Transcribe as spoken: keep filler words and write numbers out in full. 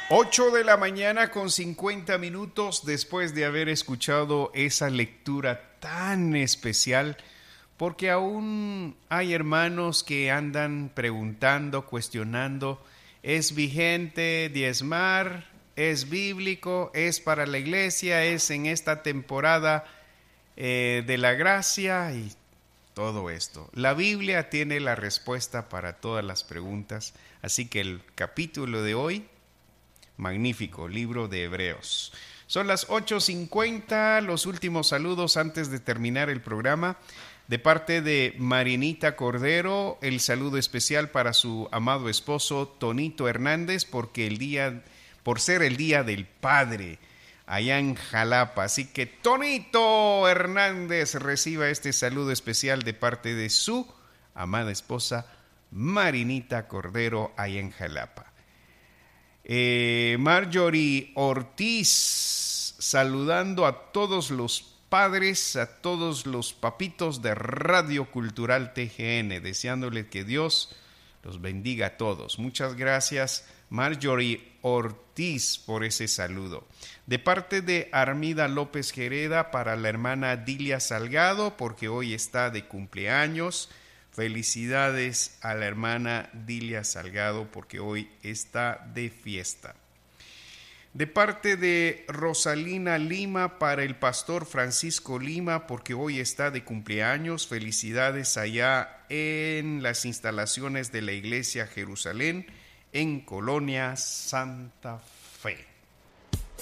ocho de la mañana con cincuenta minutos después de haber escuchado esa lectura tan especial, porque aún hay hermanos que andan preguntando, cuestionando, ¿es vigente diezmar? ¿Es bíblico? ¿Es para la iglesia? ¿Es en esta temporada eh, de la gracia? Y todo esto. La Biblia tiene la respuesta para todas las preguntas, así que el capítulo de hoy, magnífico, libro de Hebreos. Son las ocho cincuenta, los últimos saludos antes de terminar el programa. De parte de Marinita Cordero, el saludo especial para su amado esposo Tonito Hernández, porque el día, por ser el Día del Padre allá en Jalapa. Así que Tonito Hernández reciba este saludo especial de parte de su amada esposa Marinita Cordero allá en Jalapa. Eh, Marjorie Ortiz, saludando a todos los padres, a todos los papitos de Radio Cultural T G N, deseándole que Dios los bendiga a todos. Muchas gracias, Marjorie Ortiz, por ese saludo. De parte de Armida López Jereda, para la hermana Dilia Salgado, porque hoy está de cumpleaños. Felicidades a la hermana Dilia Salgado porque hoy está de fiesta. De parte de Rosalina Lima para el pastor Francisco Lima porque hoy está de cumpleaños. Felicidades allá en las instalaciones de la Iglesia Jerusalén en Colonia Santa Fe.